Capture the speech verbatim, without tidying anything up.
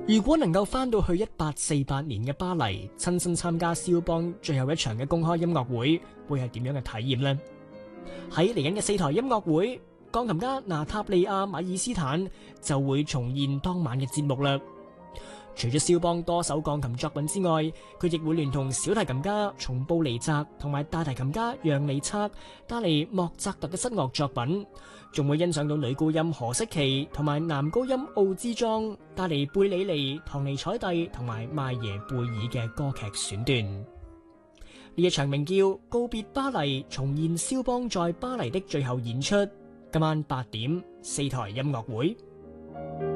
如果能夠翻到去一八四八年嘅巴黎，親身參加肖邦最後一場嘅公開音樂會，會係點樣嘅體驗呢？喺嚟緊嘅四台音樂會，鋼琴家娜塔莉亞馬爾斯坦就會重現當晚嘅節目啦。除咗肖邦多首鋼琴作品之外，佢亦會聯同小提琴家松布尼澤同埋大提琴家讓利策帶嚟莫扎特嘅室樂作品，仲會欣賞到女高音何色奇同埋男高音奧茲莊帶嚟貝里尼、唐尼采蒂同埋邁耶貝爾嘅歌劇選段。呢一場名叫《告別巴黎》，重現肖邦在巴黎的最後演出，今晚八點四台音樂會。